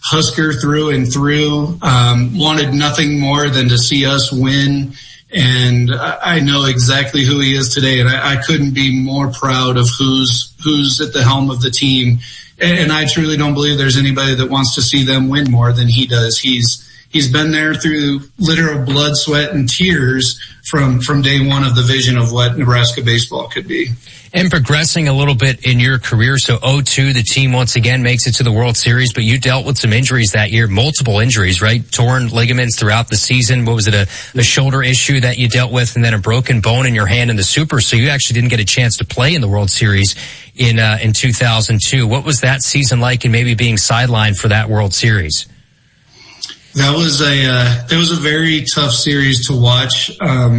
Husker through and through, wanted nothing more than to see us win. And I know exactly who he is today, and I couldn't be more proud of who's at the helm of the team. And I truly don't believe there's anybody that wants to see them win more than he does. He's been there through literal blood, sweat, and tears from day one of the vision of what Nebraska baseball could be. And progressing a little bit in your career, so 2002, the team once again makes it to the World Series, but you dealt with some injuries that year, multiple injuries, right? Torn ligaments throughout the season. What was it, a shoulder issue that you dealt with, and then a broken bone in your hand in the Super, so you actually didn't get a chance to play in the World Series in 2002. What was that season like, and maybe being sidelined for that World Series? That was a very tough series to watch.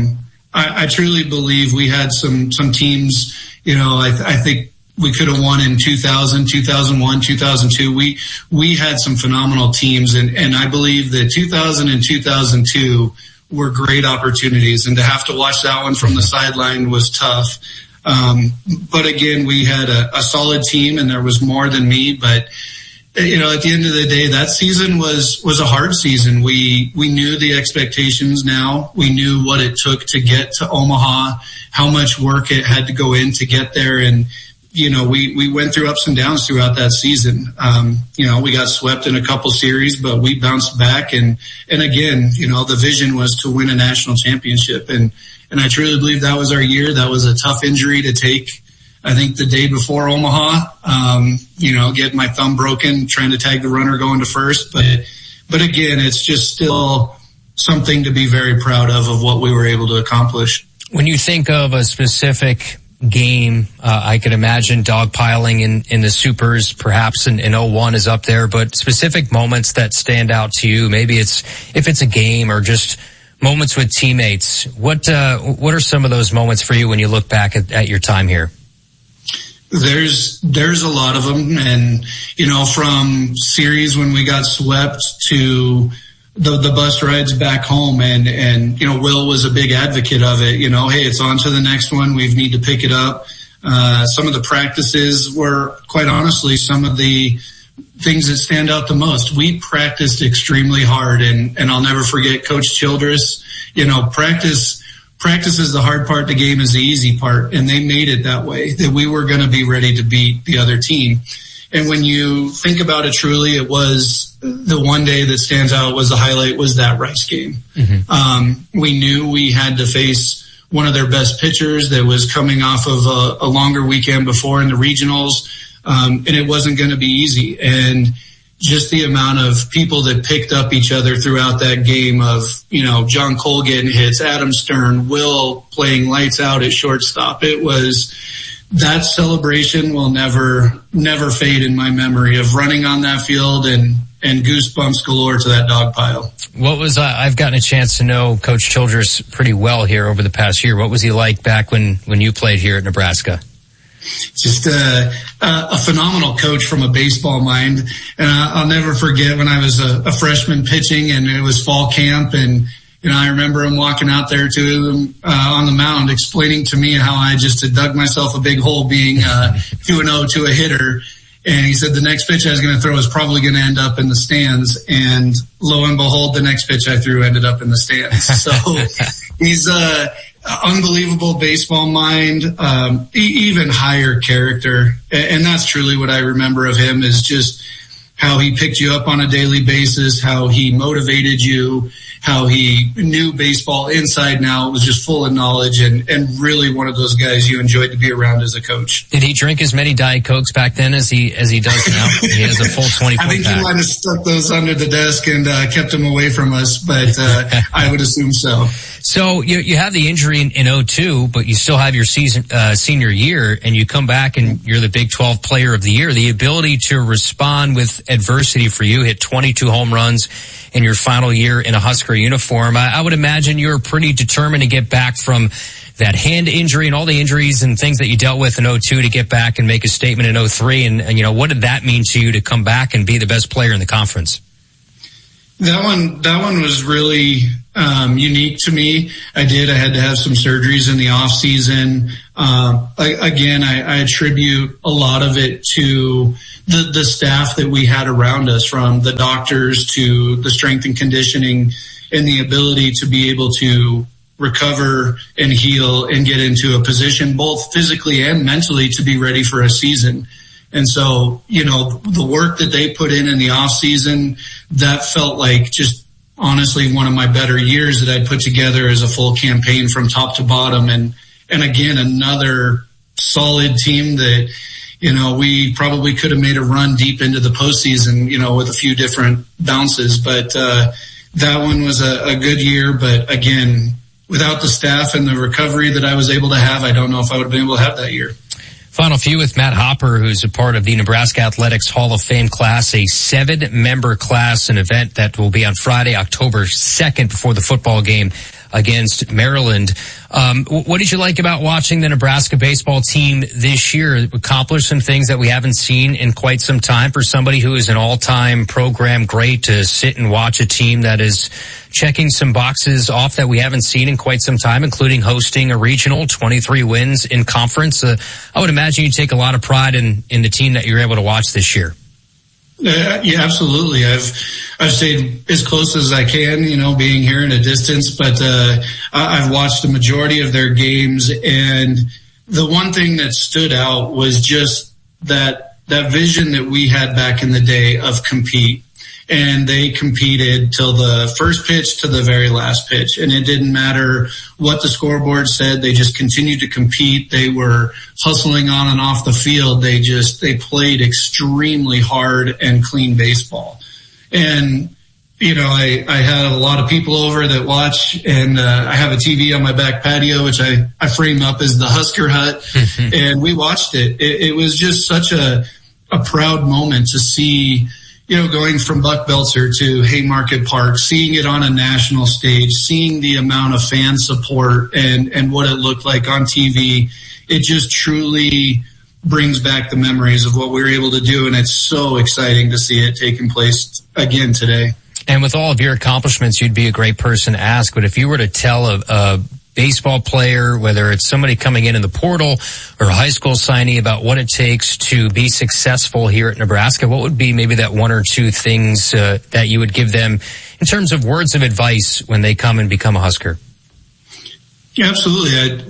I truly believe we had some teams. I think we could have won in 2000, 2001, 2002. We had some phenomenal teams, and I believe that 2000 and 2002 were great opportunities, and to have to watch that one from the sideline was tough. But again, we had a solid team, and there was more than me, but at the end of the day, that season was a hard season. We knew the expectations now. We knew what it took to get to Omaha, how much work it had to go in to get there. And, we went through ups and downs throughout that season. We got swept in a couple series, but we bounced back. And again, the vision was to win a national championship. And I truly believe that was our year. That was a tough injury to take. I think the day before Omaha, getting my thumb broken, trying to tag the runner going to first. But again, it's just still something to be very proud of what we were able to accomplish. When you think of a specific game, I could imagine dogpiling in the Supers, perhaps in 01 is up there, but specific moments that stand out to you, maybe if it's a game or just moments with teammates. What are some of those moments for you when you look back at your time here? There's a lot of them, and from series when we got swept to the bus rides back home, and Will was a big advocate of it. Hey, it's on to the next one. We need to pick it up. Some of the practices were, quite honestly, some of the things that stand out the most. We practiced extremely hard, and I'll never forget Coach Childress. Practice is the hard part, the game is the easy part, and they made it that way, that we were going to be ready to beat the other team. And when you think about it truly, it was the one day that stands out was the highlight was that Rice game. Mm-hmm. We knew we had to face one of their best pitchers that was coming off of a longer weekend before in the regionals, and it wasn't going to be easy. And just the amount of people that picked up each other throughout that game of, John Cole getting hits, Adam Stern, Will playing lights out at shortstop. It was, that celebration will never fade in my memory of running on that field and goosebumps galore to that dog pile. What was, I've gotten a chance to know Coach Childress pretty well here over the past year. What was he like back when you played here at Nebraska? Just a phenomenal coach from a baseball mind. And I'll never forget when I was a freshman pitching and it was fall camp, and I remember him walking out there to him on the mound explaining to me how I just had dug myself a big hole being 2-0 to a hitter. And he said the next pitch I was going to throw is probably going to end up in the stands. And lo and behold, the next pitch I threw ended up in the stands. So he's unbelievable baseball mind, even higher character. And that's truly what I remember of him, is just how he picked you up on a daily basis, how he motivated you, how he knew baseball inside and out, was just full of knowledge, and really one of those guys you enjoyed to be around as a coach. Did he drink as many Diet Cokes back then as he does now? He has a full 24 pack. I think he might have stuck those under the desk and kept them away from us, but I would assume so. So you have the injury in 2002, but you still have your senior year, and you come back and you're the Big 12 Player of the Year. The ability to respond with adversity for you, hit 22 home runs in your final year in a Husker uniform. I would imagine you were pretty determined to get back from that hand injury and all the injuries and things that you dealt with in 2002 to get back and make a statement in 2003. And what did that mean to you to come back and be the best player in the conference? That one was really unique to me. I had to have some surgeries in the off season. Again, I attribute a lot of it to the staff that we had around us, from the doctors to the strength and conditioning, and the ability to be able to recover and heal and get into a position both physically and mentally to be ready for a season. And so, the work that they put in the off season, that felt like just honestly one of my better years that I'd put together as a full campaign from top to bottom. And again, another solid team that, we probably could have made a run deep into the postseason, with a few different bounces. But that one was a good year. But again, without the staff and the recovery that I was able to have, I don't know if I would have been able to have that year. Final few with Matt Hopper, who's a part of the Nebraska Athletics Hall of Fame class, a 7-member class, an event that will be on Friday, October 2nd, before the football game against Maryland. What did you like about watching the Nebraska baseball team this year accomplish some things that we haven't seen in quite some time? For somebody who is an all-time program great, to sit and watch a team that is checking some boxes off that we haven't seen in quite some time, including hosting a regional, 23 wins in conference. I would imagine you take a lot of pride in the team that you're able to watch this year. Yeah, absolutely. I've stayed as close as I can, being here in a distance, but I've watched the majority of their games, and the one thing that stood out was just that vision that we had back in the day of compete. And they competed till the first pitch to the very last pitch. And it didn't matter what the scoreboard said. They just continued to compete. They were hustling on and off the field. They played extremely hard and clean baseball. And, I had a lot of people over that watch, and I have a TV on my back patio, which I frame up as the Husker hut. And we watched it. It was just such a proud moment to see, going from Buck Belzer to Haymarket Park, seeing it on a national stage, seeing the amount of fan support and what it looked like on TV. It just truly brings back the memories of what we were able to do, and it's so exciting to see it taking place again today. And with all of your accomplishments, you'd be a great person to ask, but if you were to tell a baseball player, whether it's somebody coming in the portal or a high school signee, about what it takes to be successful here at Nebraska, what would be maybe that one or two things that you would give them in terms of words of advice when they come and become a Husker? Yeah, absolutely.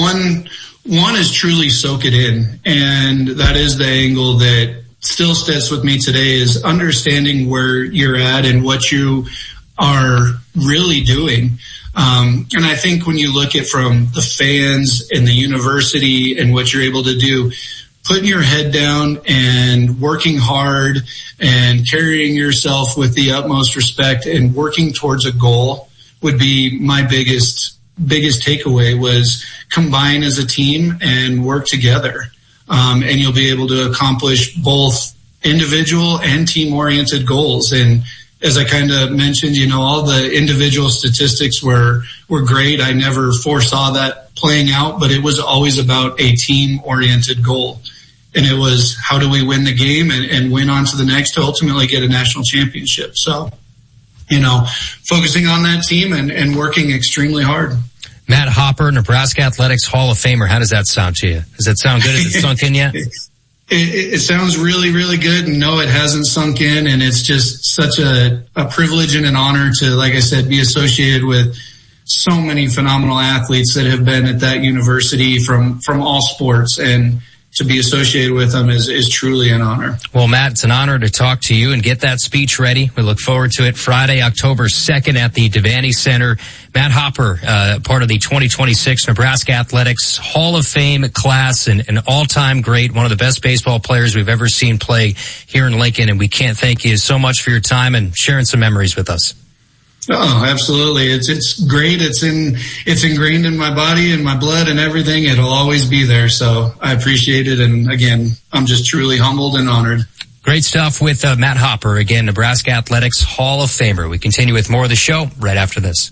One is truly soak it in, and that is the angle that still sits with me today, is understanding where you're at and what you are really doing. And I think when you look at from the fans and the university and what you're able to do, putting your head down and working hard and carrying yourself with the utmost respect and working towards a goal would be my biggest takeaway, was combine as a team and work together. And you'll be able to accomplish both individual and team-oriented goals. And as I kind of mentioned, all the individual statistics were great. I never foresaw that playing out, but it was always about a team-oriented goal. And it was, how do we win the game and win on to the next to ultimately get a national championship? So, focusing on that team and working extremely hard. Matt Hopper, Nebraska Athletics Hall of Famer. How does that sound to you? Does that sound good? Has it sunk in yet? It sounds really, really good. And no, it hasn't sunk in. And it's just such a privilege and an honor to, like I said, be associated with so many phenomenal athletes that have been at that university from all sports. And to be associated with them is truly an honor. Well, Matt, it's an honor to talk to you and get that speech ready. We look forward to it Friday, October 2nd at the Devaney Center. Matt Hopper, part of the 2026 Nebraska Athletics Hall of Fame class, and an all-time great, one of the best baseball players we've ever seen play here in Lincoln. And we can't thank you so much for your time and sharing some memories with us. Oh, absolutely. It's great. It's ingrained in my body and my blood and everything. It'll always be there. So I appreciate it. And again, I'm just truly humbled and honored. Great stuff with Matt Hopper, again, Nebraska Athletics Hall of Famer. We continue with more of the show right after this.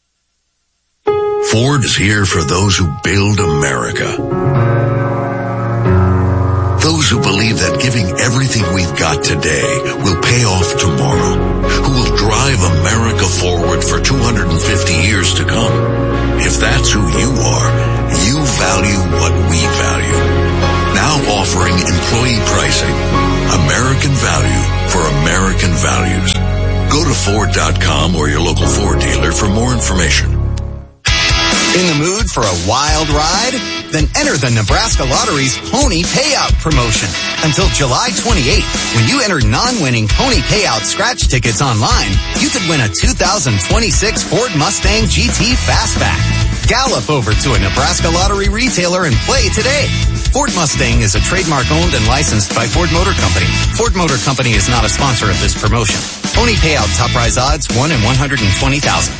Ford is here for those who build America. Those who believe that giving everything we've got today will pay off tomorrow. Who will drive to Ford.com or your local Ford dealer for more information. In the mood for a wild ride? Then enter the Nebraska Lottery's Pony Payout promotion. Until July 28th, when you enter non-winning Pony Payout scratch tickets online, you could win a 2026 Ford Mustang GT Fastback. Gallop over to a Nebraska Lottery retailer and play today. Ford Mustang is a trademark owned and licensed by Ford Motor Company. Ford Motor Company is not a sponsor of this promotion. Pony Payout top prize odds 1 in 120,000.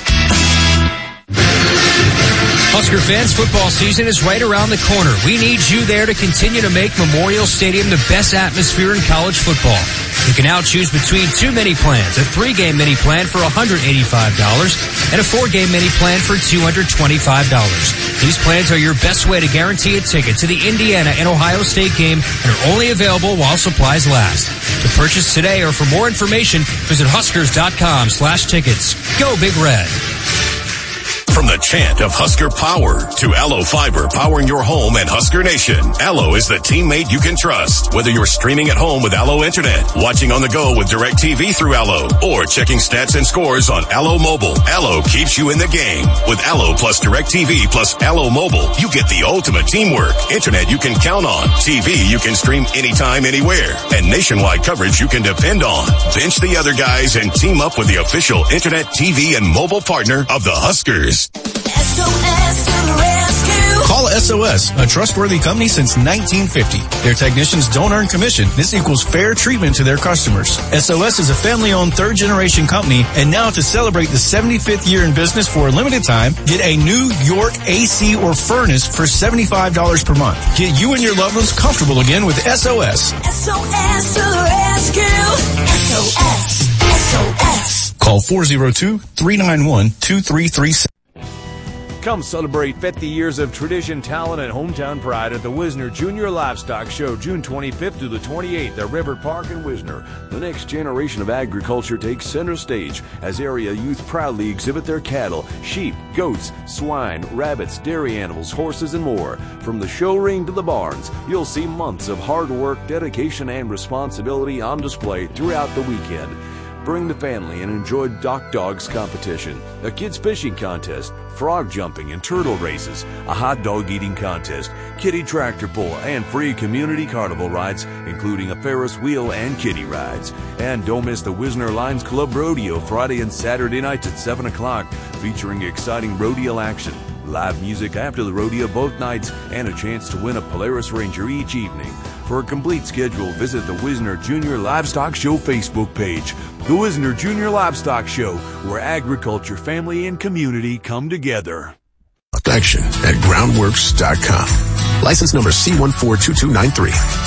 Husker fans, football season is right around the corner. We need you there to continue to make Memorial Stadium the best atmosphere in college football. You can now choose between 2 mini plans, a 3-game mini plan for $185 and a 4-game mini plan for $225. These plans are your best way to guarantee a ticket to the Indiana and Ohio State game and are only available while supplies last. To purchase today or for more information, visit Huskers.com/tickets. Go Big Red. From the chant of Husker Power to Allo Fiber powering your home and Husker Nation, Allo is the teammate you can trust. Whether you're streaming at home with Allo Internet, watching on the go with DirecTV through Allo, or checking stats and scores on Allo Mobile, Allo keeps you in the game. With Allo plus DirecTV plus Allo Mobile, you get the ultimate teamwork. Internet you can count on. TV you can stream anytime, anywhere. And nationwide coverage you can depend on. Bench the other guys and team up with the official Internet, TV, and mobile partner of the Huskers. SOS to the rescue. Call SOS, a trustworthy company since 1950. Their technicians don't earn commission. This equals fair treatment to their customers. SOS is a family-owned third-generation company, and now to celebrate the 75th year in business for a limited time, get a New York AC or furnace for $75 per month. Get you and your loved ones comfortable again with SOS. SOS to the rescue. SOS. SOS. Call 402-391-2337. Come celebrate 50 years of tradition, talent, and hometown pride at the Wisner Junior Livestock Show, June 25th through the 28th at River Park in Wisner. The next generation of agriculture takes center stage as area youth proudly exhibit their cattle, sheep, goats, swine, rabbits, dairy animals, horses, and more. From the show ring to the barns, you'll see months of hard work, dedication, and responsibility on display throughout the weekend. Bring the family and enjoy Dock Dogs competition, a kids fishing contest, frog jumping and turtle races, a hot dog eating contest, kiddie tractor pull, and free community carnival rides, including a Ferris wheel and kiddie rides. And don't miss the Wisner Lions Club Rodeo Friday and Saturday nights at 7 o'clock, featuring exciting rodeo action, live music after the rodeo both nights, and a chance to win a Polaris Ranger each evening. For a complete schedule, visit the Wisner Junior Livestock Show Facebook page. The Wisner Junior Livestock Show, where agriculture, family, and community come together. Protection at groundworks.com. License number C142293.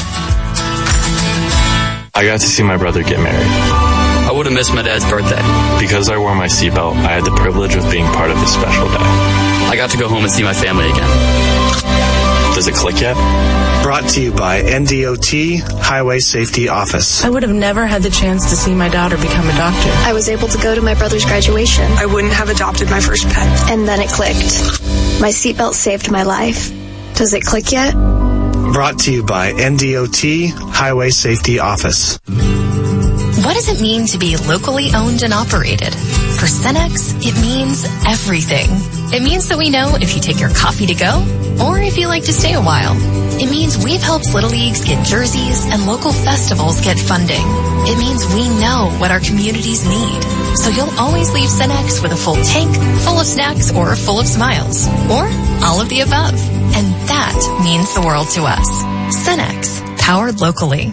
I got to see my brother get married. I would have missed my dad's birthday. Because I wore my seatbelt, I had the privilege of being part of his special day. I got to go home and see my family again. Does it click yet? Brought to you by NDOT Highway Safety Office. I would have never had the chance to see my daughter become a doctor. I was able to go to my brother's graduation. I wouldn't have adopted my first pet. And then it clicked. My seatbelt saved my life. Does it click yet? Brought to you by NDOT Highway Safety Office. What does it mean to be locally owned and operated? For Cenex, it means everything. It means that we know if you take your coffee to go or if you like to stay a while. It means we've helped Little Leagues get jerseys and local festivals get funding. It means we know what our communities need. So you'll always leave Cenex with a full tank, full of snacks, or full of smiles. Or all of the above. And that means the world to us. Cenex, powered locally.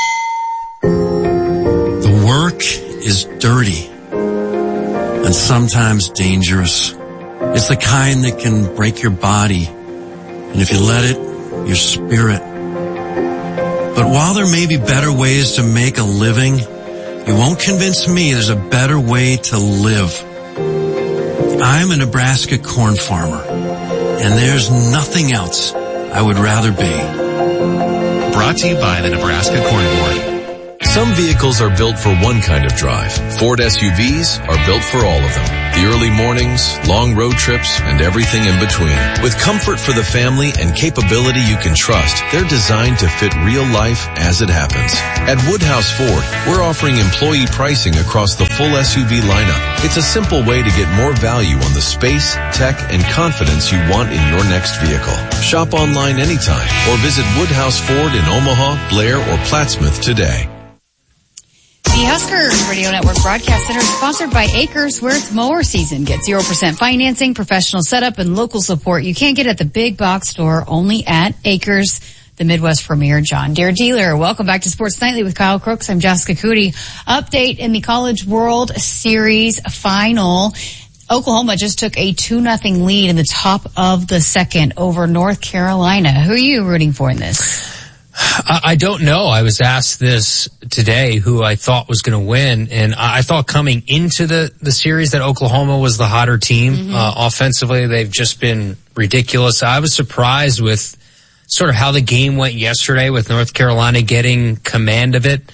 The work is dirty and sometimes dangerous. It's the kind that can break your body, and if you let it, your spirit. But while there may be better ways to make a living, you won't convince me there's a better way to live. I'm a Nebraska corn farmer, and there's nothing else I would rather be. Brought to you by the Nebraska Corn Board. Some vehicles are built for one kind of drive. Ford SUVs are built for all of them. The early mornings, long road trips, and everything in between. With comfort for the family and capability you can trust, they're designed to fit real life as it happens. At Woodhouse Ford, we're offering employee pricing across the full SUV lineup. It's a simple way to get more value on the space, tech, and confidence you want in your next vehicle. Shop online anytime or visit Woodhouse Ford in Omaha, Blair, or Plattsmouth today. The Husker Radio Network Broadcast Center is sponsored by Acres, where it's mower season. Get 0% financing, professional setup, and local support you can't get at the big box store, only at Acres, the Midwest premier John Deere dealer. Welcome back to Sports Nightly with Kyle Crooks. I'm Jessica Cootie. Update in the College World Series final. Oklahoma just took a 2-0 lead in the top of the second over North Carolina. Who are you rooting for in this? I don't know. I was asked this today who I thought was going to win, and I thought coming into the series that Oklahoma was the hotter team. Mm-hmm. Offensively, they've just been ridiculous. I was surprised with sort of how the game went yesterday with North Carolina getting command of it.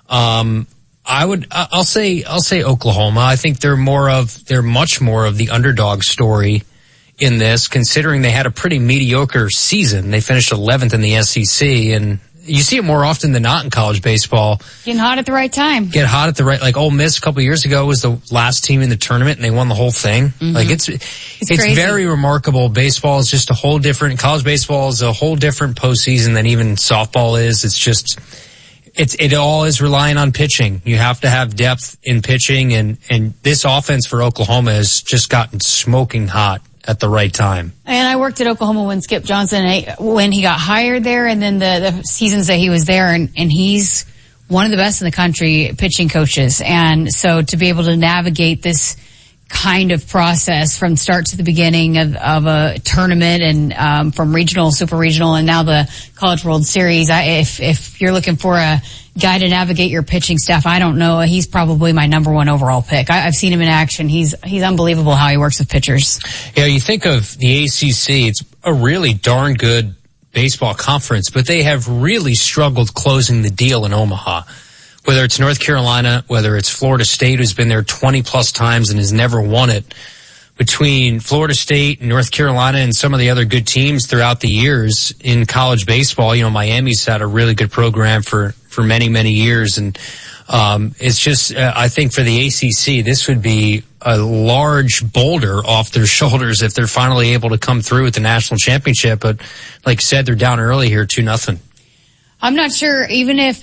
I'll say Oklahoma. I think they're much more of the underdog story in this, considering they had a pretty mediocre season. They finished 11th in the SEC, and you see it more often than not in college baseball. Getting hot at the right time. Get hot at the right, like Ole Miss a couple years ago was the last team in the tournament, and they won the whole thing. Mm-hmm. Like it's very remarkable. Baseball is just a whole different, college baseball is a whole different postseason than even softball is. It's just, it all is relying on pitching. You have to have depth in pitching, and this offense for Oklahoma has just gotten smoking hot at the right time. And I worked at Oklahoma when Skip Johnson, when he got hired there, and then the seasons that he was there, and he's one of the best in the country pitching coaches. And so to be able to navigate this kind of process from start to the beginning of a tournament, and from regional, super regional, and now the College World Series, if you're looking for a guy to navigate your pitching staff, I don't know. He's probably my number one overall pick. I've seen him in action. He's unbelievable how he works with pitchers. Yeah, you think of the ACC, it's a really darn good baseball conference, but they have really struggled closing the deal in Omaha. Whether it's North Carolina, whether it's Florida State, who's been there 20 plus times and has never won it. Between Florida State, North Carolina, and some of the other good teams throughout the years in college baseball, Miami's had a really good program for many, many years. And it's just, I think for the ACC, this would be a large boulder off their shoulders if they're finally able to come through with the national championship. But like you said, they're down early here, 2-0. I'm not sure, even if,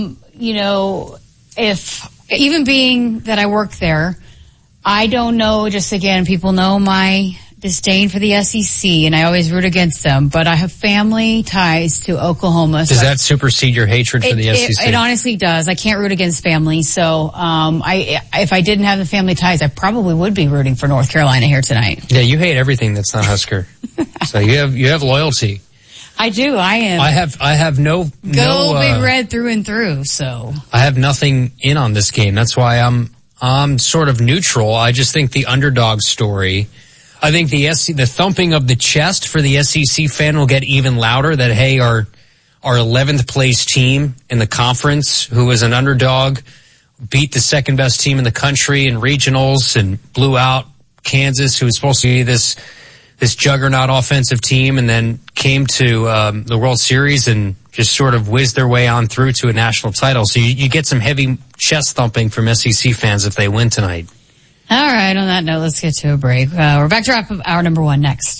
even being that I work there, I don't know, just again, people know my disdain for the SEC, and I always root against them, but I have family ties to Oklahoma. Does that supersede your hatred for the SEC? It honestly does. I can't root against family, so if I didn't have the family ties, I probably would be rooting for North Carolina here tonight. Yeah, you hate everything that's not Husker. So you have loyalty. I do. I am. I have no Big Red through and through. So I have nothing in on this game. That's why I'm sort of neutral. I just think the underdog story. I think the thumping of the chest for the SEC fan will get even louder. That hey, our 11th place team in the conference, who was an underdog, beat the second best team in the country in regionals and blew out Kansas, who was supposed to be this juggernaut offensive team, and then came to the World Series and just sort of whizzed their way on through to a national title. So you get some heavy chest thumping from SEC fans if they win tonight. All right, on that note, let's get to a break. We're back to wrap up hour number 1 next.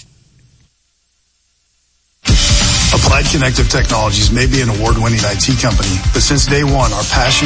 Applied Connective Technologies may be an award-winning IT company, but since day one, our passion